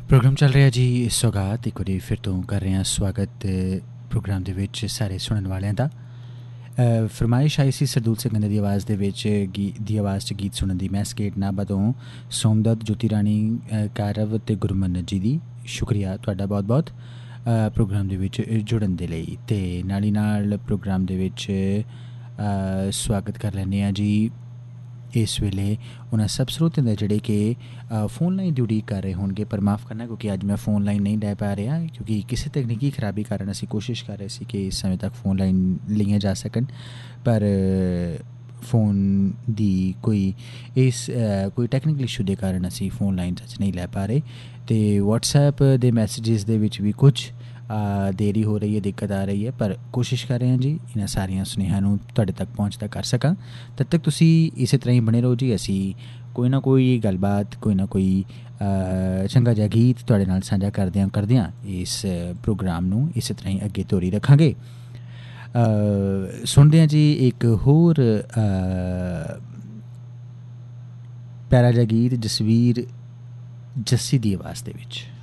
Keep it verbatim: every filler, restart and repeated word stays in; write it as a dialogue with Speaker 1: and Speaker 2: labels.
Speaker 1: Programme चल रहा जी सौगात एक बारी फिर तो कर रहे हैं स्वागत प्रोग्राम दे विच सारे सुनन वालियां दा। फरमाइश आई सी सरदूल सिंह दी आवाज़ दे विच गी दी आवाज़ च गीत सुनन दी। मैं स्केट नाभा तो सोमदत्त ज्योति रानी कारव ते गुरमन जी दी शुक्रिया तुहाडा बहुत बहुत प्रोग्राम दे विच जुड़न दे लई। ते नाली नाल प्रोग्राम दे विच स्वागत कर लैने आ जी इस वेले उन्हें सब स्रोतें का जोड़े कि फोन लाइन की उड़ीक कर रहे होंगे, पर माफ़ करना क्योंकि अज मैं फोन लाइन नहीं लै पा रहा क्योंकि किसी तकनीकी खराबी कारण असी कोशिश कर रहे थे कि इस समय तक फोन लाइन लिया जा सकन, पर फोन दी कोई इस कोई टैक्नीकल इशू के कारण असी फोन लाइन अच नहीं लै पा रहे। तो व्हाट्सएप के मैसेजेस दे विच भी कुछ आ, देरी हो रही है, दिक्कत आ रही है, पर कोशिश कर रहे हैं जी इन्होंने सारिया सुनेहा नूं तुहाडे तक पहुँचता कर सकां। तब तक तुसी इस तरह ही बने रहो जी। असी कोई ना कोई गलबात कोई ना कोई चंगा जिहा गीत तुहाडे नाल सांझा करदियां करदियां इस प्रोग्राम नूं इस तरह ही अगे तोरी रखांगे। सुनदे हैं जी एक होर प्यारा जिहा गीत जसवीर जस्सी दी आवाज़ दे विच।